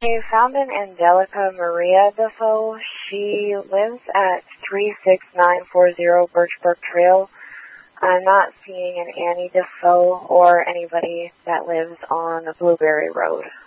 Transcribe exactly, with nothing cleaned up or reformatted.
I found an Angelica Maria Defoe. She lives at three six nine four zero Birchbrook Trail. I'm not seeing an Annie Defoe or anybody that lives on Blueberry Road.